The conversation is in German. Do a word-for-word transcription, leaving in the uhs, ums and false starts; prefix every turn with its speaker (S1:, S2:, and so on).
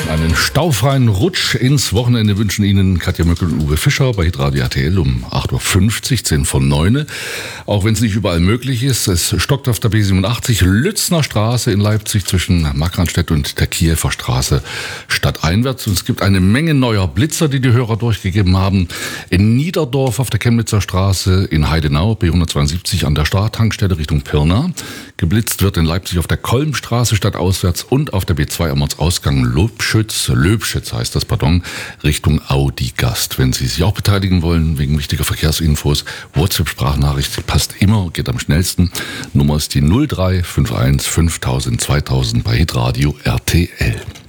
S1: Einen staufreien Rutsch ins Wochenende wünschen Ihnen Katja Möckel und Uwe Fischer bei Hitradio R T L um acht Uhr fünfzig, zehn vor neun. Auch wenn es nicht überall möglich ist, es stockt auf der B siebenundachtzig Lützner Straße in Leipzig zwischen Markranstädt und der Kiewer Straße stadteinwärts. Und es gibt eine Menge neuer Blitzer, die die Hörer durchgegeben haben. In Niederdorf auf der Chemnitzer Straße, in Heidenau B hundertzweiundsiebzig an der Startankstelle Richtung Pirna. Geblitzt wird in Leipzig auf der Kolmstraße stadtauswärts und auf der B zwei am Ortsausgang Lobschütz, Löbschütz heißt das, pardon, Richtung Audi-Gast. Wenn Sie sich auch beteiligen wollen, wegen wichtiger Verkehrsinfos, WhatsApp-Sprachnachricht passt immer, geht am schnellsten. Nummer ist die null drei fünf eins fünftausend zweitausend bei Hitradio R T L.